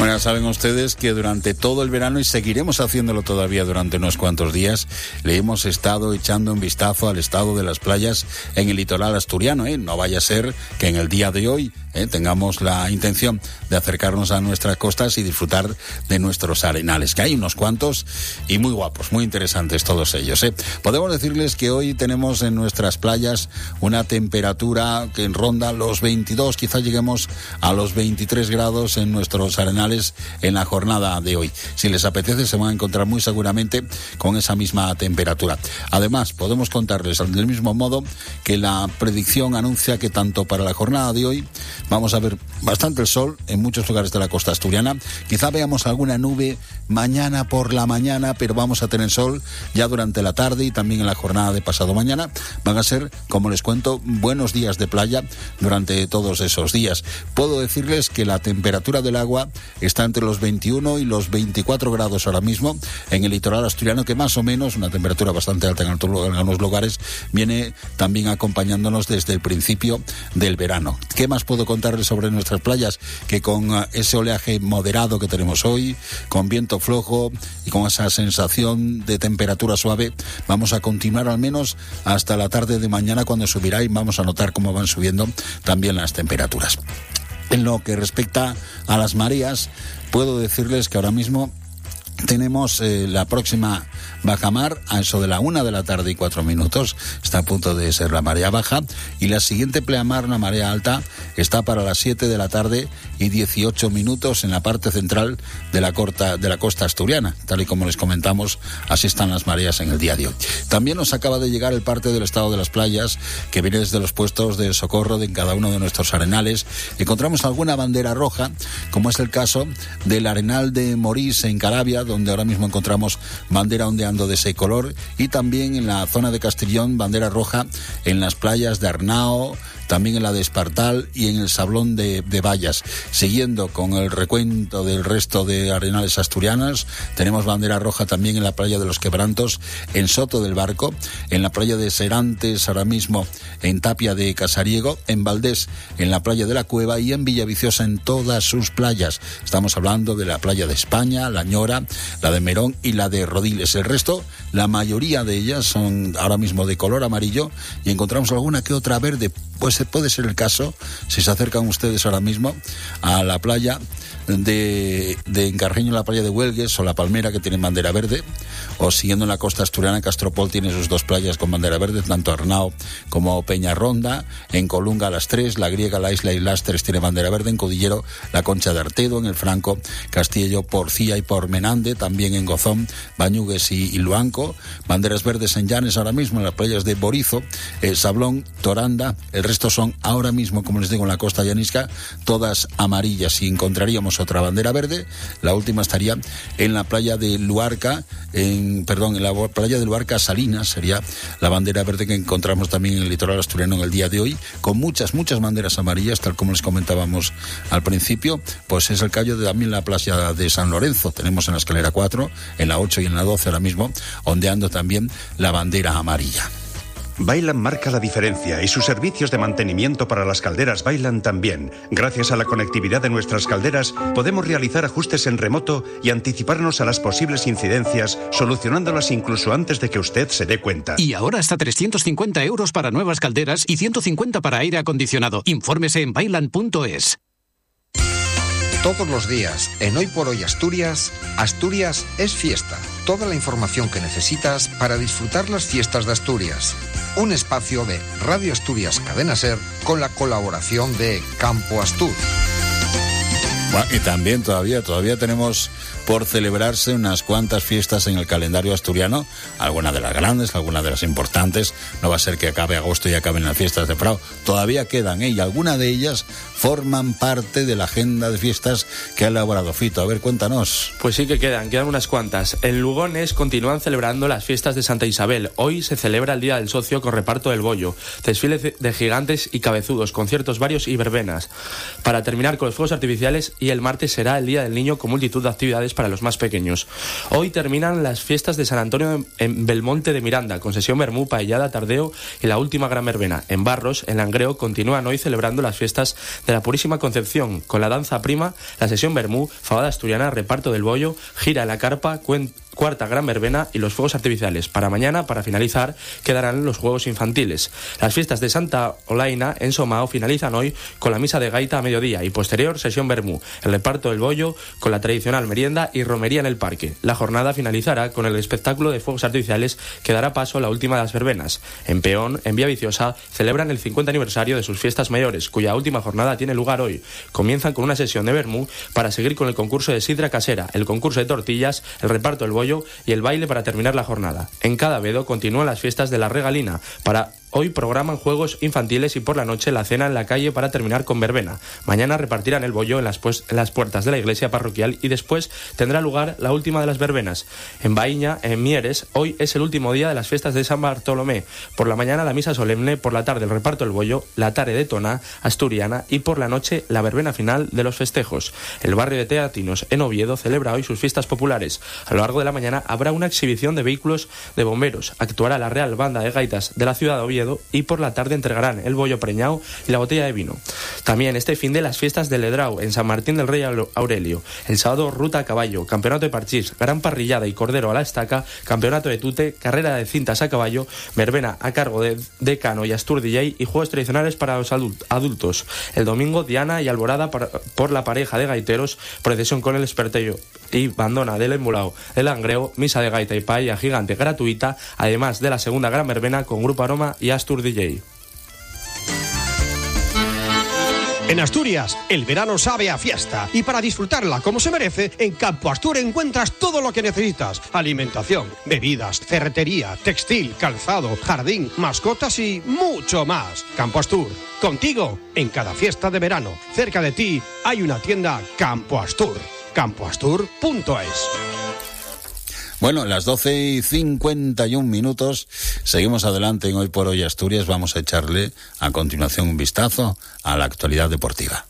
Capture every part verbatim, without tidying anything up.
Bueno, saben ustedes que durante todo el verano, y seguiremos haciéndolo todavía durante unos cuantos días, le hemos estado echando un vistazo al estado de las playas en el litoral asturiano, ¿eh? No vaya a ser que en el día de hoy ¿eh? tengamos la intención de acercarnos a nuestras costas y disfrutar de nuestros arenales, que hay unos cuantos y muy guapos, muy interesantes todos ellos, ¿eh? Podemos decirles que hoy tenemos en nuestras playas una temperatura que ronda los veintidós, quizás lleguemos a los veintitrés grados en nuestros arenales en la jornada de hoy. Si les apetece, se van a encontrar muy seguramente con esa misma temperatura. Además, podemos contarles del mismo modo que la predicción anuncia que tanto para la jornada de hoy vamos a ver bastante el sol en muchos lugares de la costa asturiana. Quizá veamos alguna nube mañana por la mañana, pero vamos a tener sol ya durante la tarde y también en la jornada de pasado mañana. Van a ser, como les cuento, buenos días de playa durante todos esos días. Puedo decirles que la temperatura del agua está entre los veintiuno y los veinticuatro grados ahora mismo en el litoral asturiano, que más o menos, una temperatura bastante alta en algunos lugares, viene también acompañándonos desde el principio del verano. ¿Qué más puedo contarles sobre nuestras playas? Que con ese oleaje moderado que tenemos hoy, con viento flojo y con esa sensación de temperatura suave, vamos a continuar al menos hasta la tarde de mañana, cuando subirá y vamos a notar cómo van subiendo también las temperaturas. En lo que respecta a las mareas, puedo decirles que ahora mismo tenemos eh, la próxima bajamar a eso de la una de la tarde y cuatro minutos, está a punto de ser la marea baja, y la siguiente pleamar, una marea alta, está para las siete de la tarde y dieciocho minutos en la parte central de la, corta, de la costa asturiana. Tal y como les comentamos, así están las mareas en el día de hoy. También nos acaba de llegar el parte del estado de las playas, que viene desde los puestos de socorro de en cada uno de nuestros arenales. Encontramos alguna bandera roja, como es el caso del arenal de Morís en Caravia, donde ahora mismo encontramos bandera ondeando de ese color, y también en la zona de Castellón bandera roja en las playas de Arnao, también en la de Espartal y en el Sablón de, de Vallas. Siguiendo con el recuento del resto de arenales asturianas, tenemos bandera roja también en la playa de los Quebrantos, en Soto del Barco, en la playa de Serantes ahora mismo, en Tapia de Casariego, en Valdés, en la playa de la Cueva, y en Villaviciosa en todas sus playas. Estamos hablando de la playa de España, la Ñora, la de Merón y la de Rodiles. El resto, la mayoría de ellas son ahora mismo de color amarillo, y encontramos alguna que otra verde. Pues puede ser el caso, si se acercan ustedes ahora mismo a la playa de, de Encarreño, la playa de Huelgues o La Palmera, que tienen bandera verde, o siguiendo en la costa asturiana, Castropol tiene sus dos playas con bandera verde, tanto Arnao como Peñarronda. En Colunga las tres, La Griega, La Isla y Lastres tiene bandera verde. En Codillero, La Concha de Artedo. En el Franco, Castillo, Porcía y Pormenande. También en Gozón, Bañugues y, y Luanco. Banderas verdes en Llanes ahora mismo en las playas de Borizo, eh, Sablón, Toranda. El resto son ahora mismo, como les digo, en la costa llanisca, todas amarillas. Si encontraríamos otra bandera verde, la última estaría en la playa de Luarca, en, perdón, en la playa de Luarca Salinas, sería la bandera verde que encontramos también en el litoral asturiano en el día de hoy, con muchas, muchas banderas amarillas, tal como les comentábamos al principio. Pues es el callo de también la playa de San Lorenzo. Tenemos en la escalera cuatro, en la ocho y en la doce ahora mismo, ondeando también la bandera amarilla. Bailan marca la diferencia, y sus servicios de mantenimiento para las calderas Bailan también. Gracias a la conectividad de nuestras calderas, podemos realizar ajustes en remoto y anticiparnos a las posibles incidencias, solucionándolas incluso antes de que usted se dé cuenta. Y ahora hasta trescientos cincuenta euros para nuevas calderas y ciento cincuenta para aire acondicionado. Infórmese en bailan punto es. Todos los días, en Hoy por Hoy Asturias, Asturias es fiesta. Toda la información que necesitas para disfrutar las fiestas de Asturias. Un espacio de Radio Asturias Cadena Ser con la colaboración de Campo Astur. Bueno, y también todavía, todavía tenemos por celebrarse unas cuantas fiestas en el calendario asturiano, algunas de las grandes, algunas de las importantes. No va a ser que acabe agosto y acaben las fiestas de Prado. Todavía quedan, ¿eh? Y algunas de ellas forman parte de la agenda de fiestas que ha elaborado Fito. A ver, cuéntanos. Pues sí que quedan, quedan unas cuantas. En Lugones continúan celebrando las fiestas de Santa Isabel. Hoy se celebra el Día del Socio con reparto del bollo, desfiles de gigantes y cabezudos, conciertos varios y verbenas. Para terminar con los fuegos artificiales, y el martes será el Día del Niño con multitud de actividades actividades para los más pequeños. Hoy terminan las fiestas de San Antonio en Belmonte de Miranda, con sesión vermú, paellada, tardeo y la última gran verbena. En Barros, en Langreo, continúan hoy celebrando las fiestas de la Purísima Concepción, con la danza prima, la sesión vermú, fabada asturiana, reparto del bollo, gira en la carpa, cuen- cuarta gran verbena y los fuegos artificiales. Para mañana, para finalizar, quedarán los juegos infantiles. Las fiestas de Santa Olaina en Somao finalizan hoy con la misa de gaita a mediodía y posterior sesión vermú, el reparto del bollo con la tradicional merienda y romería en el parque. La jornada finalizará con el espectáculo de fuegos artificiales que dará paso a la última de las verbenas. En Peón, en Villaviciosa, celebran el cincuenta aniversario de sus fiestas mayores, cuya última jornada tiene lugar hoy. Comienzan con una sesión de vermú para seguir con el concurso de sidra casera, el concurso de tortillas, el reparto del bollo y el baile para terminar la jornada. En cada vedo continúan las fiestas de la regalina. Para hoy programan juegos infantiles y por la noche la cena en la calle para terminar con verbena. Mañana repartirán el bollo en las, pues, en las puertas de la iglesia parroquial y después tendrá lugar la última de las verbenas. En Baíña, en Mieres, hoy es el último día de las fiestas de San Bartolomé. Por la mañana la misa solemne, por la tarde el reparto del bollo, la tarde de Tona, asturiana y por la noche la verbena final de los festejos. El barrio de Teatinos, en Oviedo, celebra hoy sus fiestas populares. A lo largo de la mañana habrá una exhibición de vehículos de bomberos. Actuará la Real Banda de Gaitas de la ciudad de Oviedo y por la tarde entregarán el bollo preñado y la botella de vino. También este fin de las fiestas de Ledrau en San Martín del Rey Aurelio. El sábado ruta a caballo, campeonato de parchís, gran parrillada y cordero a la estaca, campeonato de tute, carrera de cintas a caballo, verbena a cargo de Decano y Astur D J y juegos tradicionales para los adult- adultos. El domingo diana y alborada por, por la pareja de gaiteros, procesión con el espertello y bandona del emulao, el Langreo, misa de gaita y paella gigante gratuita, además de la segunda gran verbena con Grupo Aroma y Astur D J. En Asturias, el verano sabe a fiesta y para disfrutarla como se merece, en Campo Astur encuentras todo lo que necesitas: alimentación, bebidas, ferretería, textil, calzado, jardín, mascotas y mucho más. Campo Astur, contigo en cada fiesta de verano. Cerca de ti hay una tienda Campo Astur, campo astur punto es. Bueno, las doce y cincuenta y un minutos, seguimos adelante en Hoy por Hoy Asturias. Vamos a echarle a continuación un vistazo a la actualidad deportiva.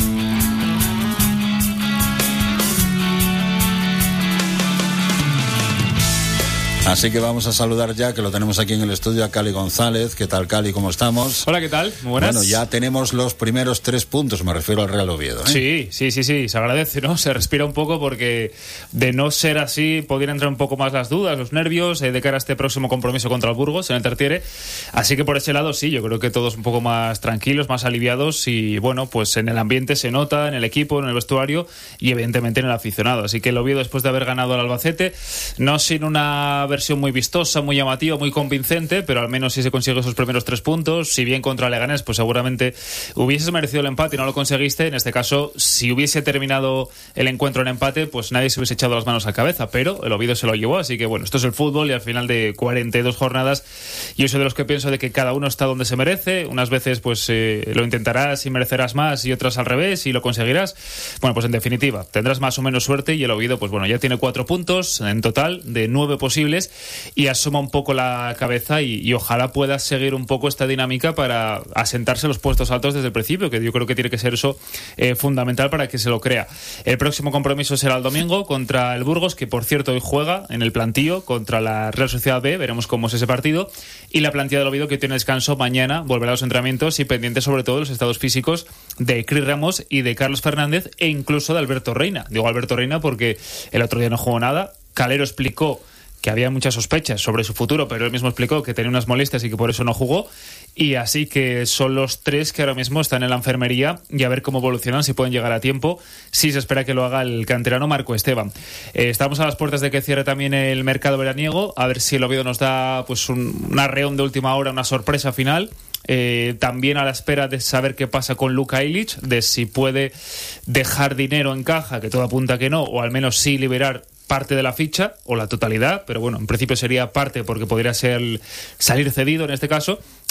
Así que vamos a saludar ya, que lo tenemos aquí en el estudio, a Cali González. ¿Qué tal, Cali? ¿Cómo estamos? Hola, ¿qué tal? Muy buenas. Bueno, ya tenemos los primeros tres puntos, me refiero al Real Oviedo, ¿eh? Sí, sí, sí, sí, se agradece, ¿no? Se respira un poco porque de no ser así podrían entrar un poco más las dudas, los nervios, eh, de cara a este próximo compromiso contra el Burgos en el Tartiere. Así que por ese lado sí, yo creo que todos un poco más tranquilos, más aliviados y bueno, pues en el ambiente se nota, en el equipo, en el vestuario y evidentemente en el aficionado. Así que el Oviedo, después de haber ganado al Albacete, no sin una versión muy vistosa, muy llamativa, muy convincente, pero al menos sí se consigue esos primeros tres puntos. Si bien contra Leganés, pues seguramente hubieses merecido el empate y no lo conseguiste. En este caso, si hubiese terminado el encuentro en empate, pues nadie se hubiese echado las manos a la cabeza, pero el Oviedo se lo llevó. Así que bueno, esto es el fútbol y al final de cuarenta y dos jornadas, yo soy de los que pienso de que cada uno está donde se merece. Unas veces pues eh, lo intentarás y merecerás más y otras al revés y lo conseguirás. Bueno, pues en definitiva, tendrás más o menos suerte y el Oviedo, pues bueno, ya tiene cuatro puntos en total de nueve posibles y asoma un poco la cabeza y, y ojalá pueda seguir un poco esta dinámica para asentarse los puestos altos desde el principio, que yo creo que tiene que ser eso eh, fundamental para que se lo crea. El próximo compromiso será el domingo contra el Burgos, que por cierto hoy juega en el plantío contra la Real Sociedad B, veremos cómo es ese partido, y la plantilla del Oviedo, que tiene descanso mañana, volverá a los entrenamientos y pendiente sobre todo de los estados físicos de Cris Ramos y de Carlos Fernández e incluso de Alberto Reina. Digo Alberto Reina porque el otro día no jugó nada. Calero explicó que había muchas sospechas sobre su futuro, pero él mismo explicó que tenía unas molestias y que por eso no jugó, y así que son los tres que ahora mismo están en la enfermería y a ver cómo evolucionan, si pueden llegar a tiempo, si se espera que lo haga el canterano Marco Esteban. Eh, estamos a las puertas de que cierre también el mercado veraniego, a ver si el Oviedo nos da pues un, un arreón de última hora, una sorpresa final. Eh, también a la espera de saber qué pasa con Luka Ilic, de si puede dejar dinero en caja, que todo apunta que no, o al menos sí liberar parte de la ficha o la totalidad, pero bueno, en principio sería parte porque podría ser salir cedido en este caso.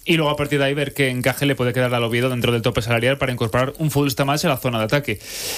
y luego a partir de ahí ver qué encaje le puede quedar al Oviedo dentro del tope salarial para incorporar un futbolista más en la zona de ataque.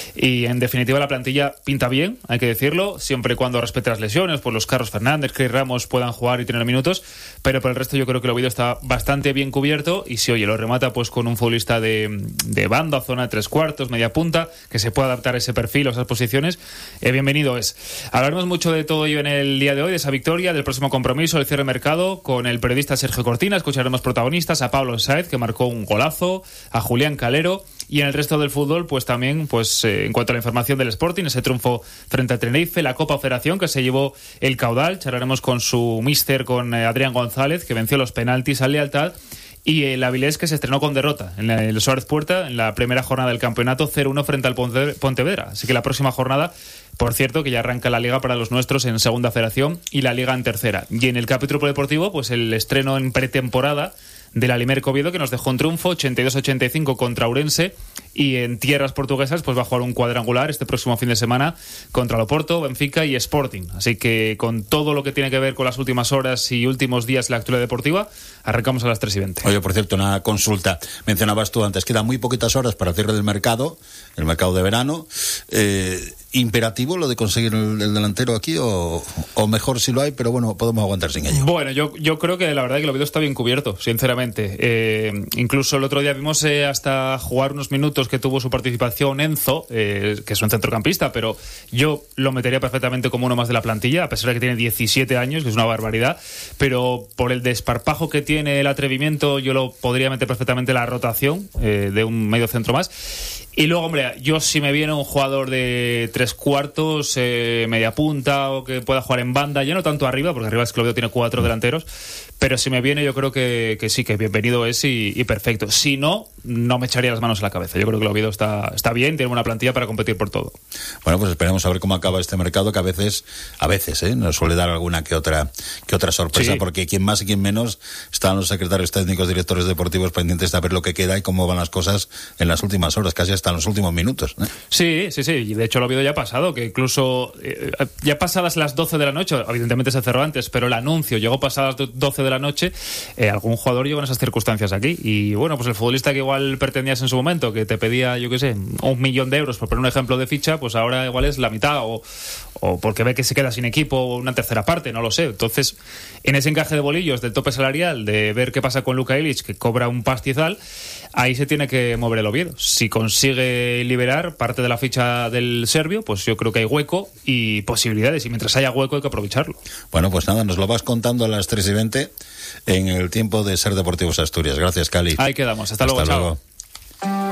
Y en definitiva la plantilla pinta bien, hay que decirlo, siempre y cuando respete las lesiones, pues los Carlos Fernández, Chris Ramos puedan jugar y tener minutos, pero por el resto yo creo que el Oviedo está bastante bien cubierto y si oye lo remata pues con un futbolista de, de banda, zona de tres cuartos, media punta, que se pueda adaptar a ese perfil o esas posiciones, eh, bienvenido es. Hablaremos mucho de todo ello en el día de hoy, de esa victoria, del próximo compromiso, el cierre de mercado, con el periodista Sergio Cortina, escucharemos protagonistas, a Pablo Sáez, que marcó un golazo, a Julián Calero, y en el resto del fútbol, pues también, pues eh, en cuanto a la información del Sporting, ese triunfo frente a Tenerife, la Copa Federación, que se llevó el caudal, charlaremos con su míster, con eh, Adrián González, que venció los penaltis al Lealtad, y el Avilés, que se estrenó con derrota en el Suárez Puerta en la primera jornada del campeonato, cero uno frente al Ponte- Pontevedra. Así que la próxima jornada, por cierto, que ya arranca la Liga para los nuestros en Segunda Federación y la Liga en Tercera. Y en el capítulo deportivo, pues el estreno en pretemporada del Alimerco Oviedo, que nos dejó un triunfo ochenta y dos a ochenta y cinco contra Ourense, y en tierras portuguesas pues va a jugar un cuadrangular este próximo fin de semana contra Loporto, Benfica y Sporting. Así que con todo lo que tiene que ver con las últimas horas y últimos días de la actualidad deportiva, arrancamos a las tres y veinte. Oye, por cierto, una consulta. Mencionabas tú antes, quedan muy poquitas horas para el cierre del mercado, el mercado de verano. Eh, ¿Imperativo lo de conseguir el, el delantero aquí o, o mejor si lo hay, pero bueno, podemos aguantar sin ello? Bueno, yo, yo creo que la verdad es que el Oviedo está bien cubierto, sinceramente. Eh, incluso el otro día vimos eh, hasta jugar unos minutos que tuvo su participación Enzo, eh, que es un centrocampista, pero yo lo metería perfectamente como uno más de la plantilla, a pesar de que tiene diecisiete años, que es una barbaridad, pero por el desparpajo que tiene, el atrevimiento, yo lo podría meter perfectamente en la rotación eh, de un medio centro más. Y luego, hombre, yo si me viene un jugador de tres cuartos, eh, media punta, o que pueda jugar en banda, ya no tanto arriba, porque arriba es que el Oviedo tiene cuatro delanteros, pero si me viene yo creo que, que sí, que bienvenido es y, y perfecto. Si no, no me echaría las manos a la cabeza. Yo creo que el Oviedo está, está bien, tiene una plantilla para competir por todo. Bueno, pues esperemos a ver cómo acaba este mercado, que a veces, a veces, ¿eh? nos suele dar alguna que otra, que otra sorpresa, sí. Porque quien más y quien menos están los secretarios técnicos, directores deportivos pendientes de ver lo que queda y cómo van las cosas en las últimas horas, casi hasta en los últimos minutos, ¿eh? Sí, sí, sí, y de hecho el Oviedo ya ha pasado, que incluso eh, ya pasadas las doce de la noche, evidentemente se cerró antes, pero el anuncio llegó pasadas doce de la noche, eh, algún jugador llegó en esas circunstancias aquí, y bueno, pues el futbolista que igual pretendías en su momento, que te pedía, yo qué sé, un millón de euros por poner un ejemplo de ficha, pues ahora igual es la mitad, o, o porque ve que se queda sin equipo, o una tercera parte, no lo sé. Entonces, en ese encaje de bolillos del tope salarial, de ver qué pasa con Luka Ilić, que cobra un pastizal, ahí se tiene que mover el Oviedo. Si consigue liberar parte de la ficha del serbio, pues yo creo que hay hueco y posibilidades, y mientras haya hueco hay que aprovecharlo. Bueno, pues nada, nos lo vas contando a las tres y veinte en el tiempo de Ser Deportivos Asturias. Gracias, Cali. Ahí quedamos, hasta, hasta luego, luego. Chao.